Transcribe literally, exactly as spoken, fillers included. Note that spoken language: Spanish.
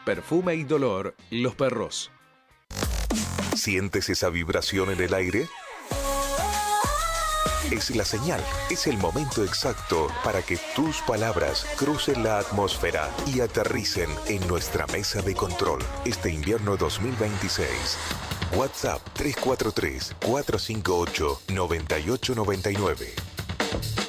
Perfume y dolor, Los Perros. ¿Sientes esa vibración en el aire? Es la señal, es el momento exacto para que tus palabras crucen la atmósfera y aterricen en nuestra mesa de control este invierno dos mil veintiséis. WhatsApp tres cuatro tres, cuatro cinco ocho, nueve ocho nueve nueve.